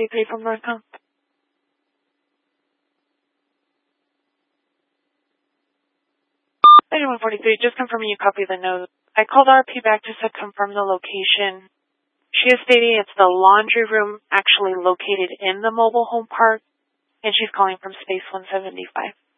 8143 from Northcom. 8143, just confirming you copy the note. I called RP back just to confirm the location. She is stating it's the laundry room actually located in the mobile home park, and she's calling from Space 175.